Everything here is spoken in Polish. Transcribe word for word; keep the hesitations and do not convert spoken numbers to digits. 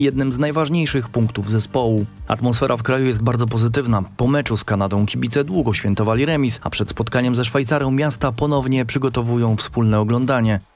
jednym z najważniejszych punktów zespołu. Atmosfera w kraju jest bardzo pozytywna. Po meczu z Kanadą kibice długo świętowali remis, a przed spotkaniem ze Szwajcarią miasta ponownie przygotowują wspólne oglądanie.